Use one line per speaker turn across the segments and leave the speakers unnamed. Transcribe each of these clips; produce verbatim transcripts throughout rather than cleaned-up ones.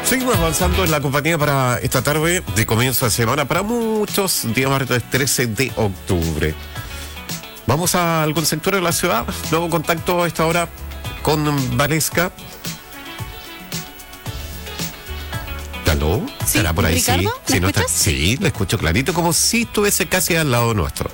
Seguimos avanzando en la compañía para esta tarde de comienzo de semana, para muchos, día martes trece de octubre. Vamos a algún sector de la ciudad, nuevo contacto a esta hora con Valesca. ¿Aló?
Sí,
¿Estará por ahí?
Ricardo,
Sí,
¿me
sí, no está,
escuchas?
sí, le escucho clarito, como si estuviese casi al lado nuestro.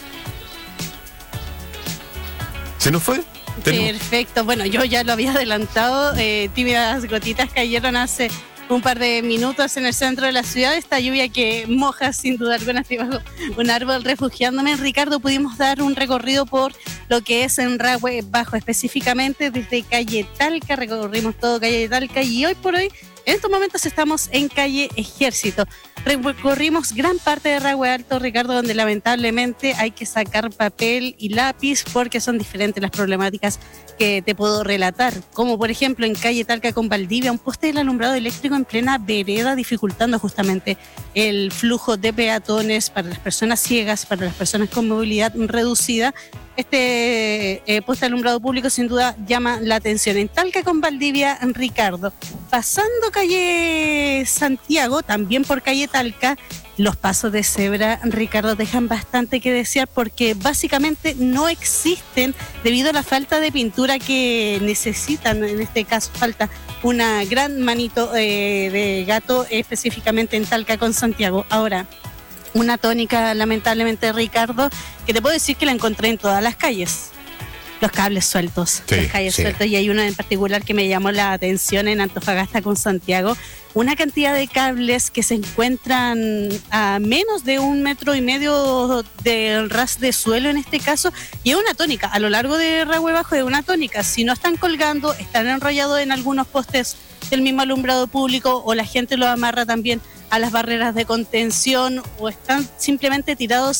¿Se nos fue? Tenemos-
Perfecto, bueno, yo ya lo había adelantado, eh, tímidas gotitas cayeron hace un par de minutos en el centro de la ciudad, esta lluvia que moja sin duda alguna estoy bajo un árbol refugiándome. Ricardo, pudimos dar un recorrido por lo que es en Rahue Bajo, específicamente desde calle Talca, recorrimos todo calle Talca y hoy por hoy, en estos momentos estamos en calle Ejército. Recorrimos gran parte de Rahue Alto, Ricardo, donde lamentablemente hay que sacar papel y lápiz porque son diferentes las problemáticas que te puedo relatar, como por ejemplo en calle Talca con Valdivia, un poste del alumbrado eléctrico en plena vereda dificultando justamente el flujo de peatones para las personas ciegas, para las personas con movilidad reducida. Este eh, poste de alumbrado público sin duda llama la atención. En Talca con Valdivia, Ricardo, pasando calle Santiago, también por calle Talca, los pasos de cebra, Ricardo, dejan bastante que desear porque básicamente no existen debido a la falta de pintura que necesitan. En este caso falta una gran manito eh, de gato, específicamente en Talca con Santiago. Ahora, una tónica, lamentablemente, Ricardo, que te puedo decir que la encontré en todas las calles. Los cables sueltos,
Sí,
los cables
sí.
sueltos, y hay uno en particular que me llamó la atención en Antofagasta con Santiago. Una cantidad de cables que se encuentran a menos de un metro y medio del ras de suelo en este caso, y es una tónica, a lo largo de Rahue Bajo es una tónica. Si no están colgando, están enrollados en algunos postes del mismo alumbrado público o la gente los amarra también a las barreras de contención o están simplemente tirados